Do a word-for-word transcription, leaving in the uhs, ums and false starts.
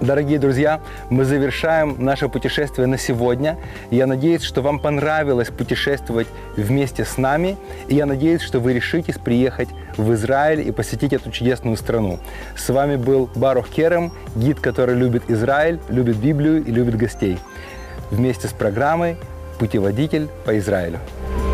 Дорогие друзья, мы завершаем наше путешествие на сегодня. Я надеюсь, что вам понравилось путешествовать вместе с нами. И я надеюсь, что вы решитесь приехать в Израиль и посетить эту чудесную страну. С вами был Барух Керем, гид, который любит Израиль, любит Библию и любит гостей. Вместе с программой «Путеводитель по Израилю».